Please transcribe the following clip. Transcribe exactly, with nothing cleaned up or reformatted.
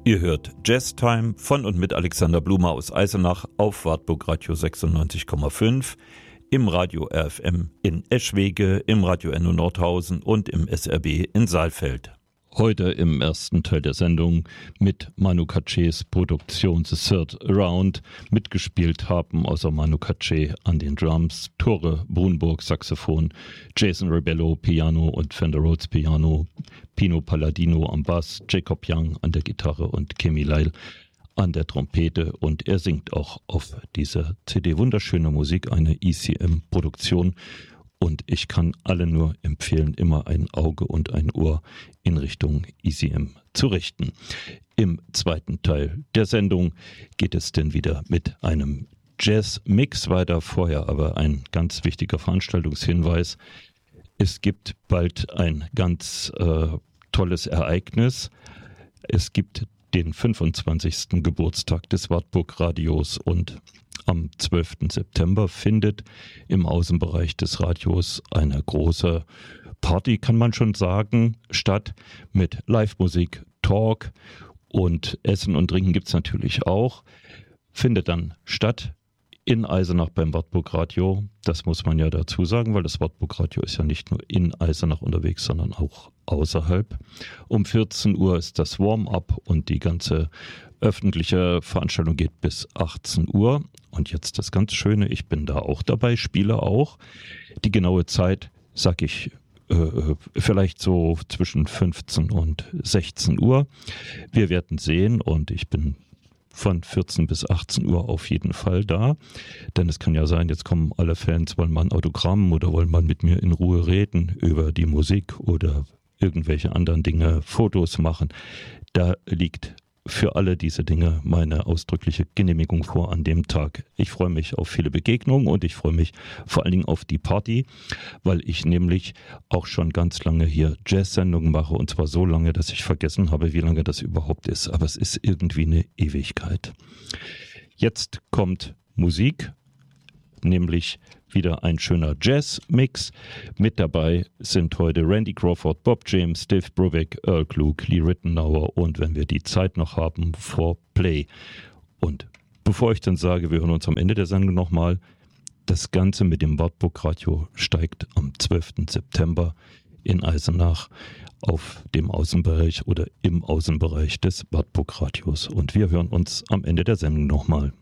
Ihr hört Jazz Time von und mit Alexander Blume aus Eisenach auf Wartburg Radio sechsundneunzig Komma fünf, im Radio R F M in Eschwege, im Radio Enno Nordhausen und im S R B in Saalfeld. Heute im ersten Teil der Sendung mit Manu Katchés Produktion The Third Round. Mitgespielt haben außer Manu Katché an den Drums Tore Brunburg Saxophon, Jason Rebello Piano und Fender Rhodes Piano, Pino Palladino am Bass, Jacob Young an der Gitarre und Kemi Lyle an der Trompete, und er singt auch auf dieser C D. Wunderschöne Musik, eine E C M-Produktion. Und ich kann alle nur empfehlen, immer ein Auge und ein Ohr in Richtung E C M zu richten. Im zweiten Teil der Sendung geht es dann wieder mit einem Jazz-Mix weiter. Vorher aber ein ganz wichtiger Veranstaltungshinweis. Es gibt bald ein ganz äh, tolles Ereignis. Es gibt den fünfundzwanzigsten Geburtstag des Wartburg Radios, und am zwölften September findet im Außenbereich des Radios eine große Party, kann man schon sagen, statt mit Live-Musik, Talk und Essen und Trinken gibt es natürlich auch. Findet dann statt in Eisenach beim Wartburg Radio. Das muss man ja dazu sagen, weil das Wartburg Radio ist ja nicht nur in Eisenach unterwegs, sondern auch außerhalb. Um vierzehn Uhr ist das Warm-up und die ganze öffentliche Veranstaltung geht bis achtzehn Uhr. Und jetzt das ganz Schöne, ich bin da auch dabei, spiele auch. Die genaue Zeit sag ich äh, vielleicht so zwischen fünfzehn und sechzehn Uhr. Wir werden sehen, und ich bin von vierzehn bis achtzehn Uhr auf jeden Fall da. Denn es kann ja sein, jetzt kommen alle Fans, wollen mal ein Autogramm oder wollen mal mit mir in Ruhe reden über die Musik oder irgendwelche anderen Dinge, Fotos machen. Da liegt für alle diese Dinge meine ausdrückliche Genehmigung vor an dem Tag. Ich freue mich auf viele Begegnungen und ich freue mich vor allen Dingen auf die Party, weil ich nämlich auch schon ganz lange hier Jazz-Sendungen mache, und zwar so lange, dass ich vergessen habe, wie lange das überhaupt ist. Aber es ist irgendwie eine Ewigkeit. Jetzt kommt Musik, nämlich wieder ein schöner Jazz-Mix. Mit dabei sind heute Randy Crawford, Bob James, Dave Brubeck, Earl Klug, Lee Rittenauer und, wenn wir die Zeit noch haben, For Play. Und bevor ich dann sage, wir hören uns am Ende der Sendung nochmal, das Ganze mit dem Wartburg Radio steigt am zwölften September in Eisenach auf dem Außenbereich oder im Außenbereich des Wartburg Radios. Und wir hören uns am Ende der Sendung nochmal.